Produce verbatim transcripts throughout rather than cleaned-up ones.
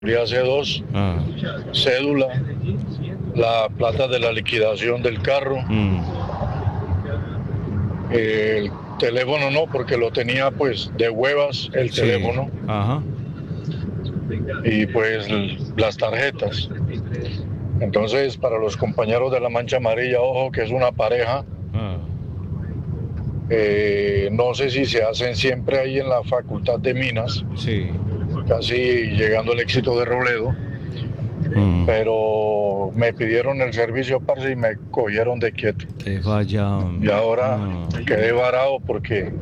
C dos, Ah. cédula, la plata de la liquidación del carro, Mm. el teléfono no, porque lo tenía pues de huevas el Sí. teléfono, Ajá. y pues las tarjetas. Entonces, para los compañeros de la Mancha Amarilla, ojo que es una pareja. Ah. Eh, no sé si se hacen siempre ahí en la Facultad de Minas, Sí. casi llegando al Éxito de Robledo, Mm. pero me pidieron el servicio, parce, y me cogieron de quieto. Que vaya. Y ahora Ah. quedé varado porque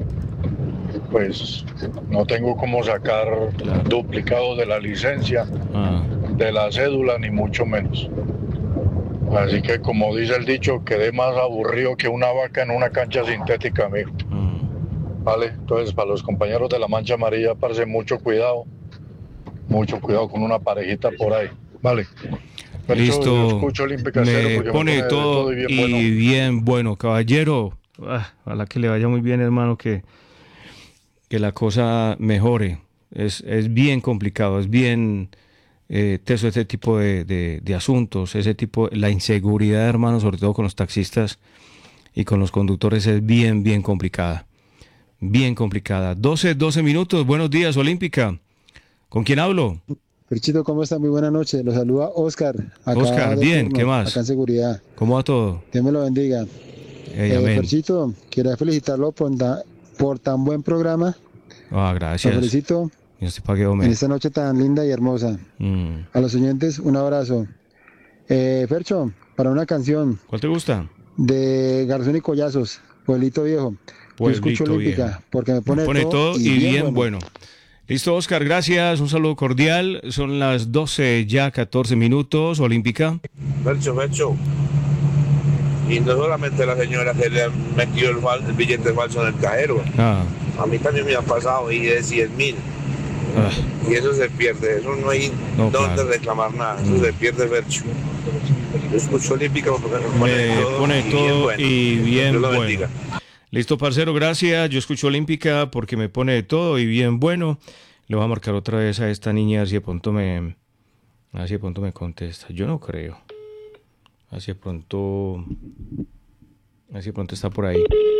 pues no tengo cómo sacar Claro. duplicado de la licencia, Ah. de la cédula, ni mucho menos. Así que, como dice el dicho, quedé más aburrido que una vaca en una cancha sintética, amigo. Mm. Vale, entonces para los compañeros de la Mancha Amarilla, parce, mucho cuidado, mucho cuidado con una parejita por ahí. Vale. Percho, yo Listo. escucho Olímpica Estéreo Me porque me pone pone de de todo todo y bien bueno. y bien bueno, caballero. Ah, ojalá que le vaya muy bien, hermano, que, que la cosa mejore. Es, es bien complicado, es bien eh, teso este tipo de, de, de asuntos, ese tipo, la inseguridad, hermano, sobre todo con los taxistas y con los conductores es bien, bien complicada. Bien complicada. doce, doce minutos. Buenos días, Olímpica. ¿Con quién hablo? Perchito, ¿cómo está? Muy buena noche. Lo saluda Oscar, acá Oscar, de bien, ¿qué turno, acá más? en seguridad. ¿Cómo va todo? Dios me lo bendiga. Hey, Eh, amén. Perchito, quiero felicitarlo por, ta- por tan buen programa. Ah, Lo gracias. felicito Dios te pague, en hombre. esta noche tan linda y hermosa. Mm. A los oyentes, un abrazo. Eh, Fercho, para una canción ¿Cuál te gusta? de Garzón y Collazos, Pueblito Viejo. Yo escucho Pueblito Viejo. Olímpica porque me Me pone de pone todo todo y y bien bien bueno. bueno. Listo, Oscar, gracias. Un saludo cordial. Son las doce ya catorce minutos. Olímpica. Fercho, Fercho. Y no solamente la señora que le han metido el, fal- el billete falso en el cajero. Ah, A mí también me ha pasado y de cien mil. ah, Y eso se pierde. Eso no hay no, donde claro. reclamar nada. Eso Mm. se pierde, Fercho. Yo escucho Olímpica porque me pone de Me todo pone y bien todo bueno. y Dios bien lo bueno. bendiga. Listo, parcero, gracias. Yo escucho Olímpica porque me pone de todo y bien bueno. Le voy a marcar otra vez a esta niña, así de pronto me, así de pronto me contesta. Yo no creo. Así de pronto, así de pronto está por ahí.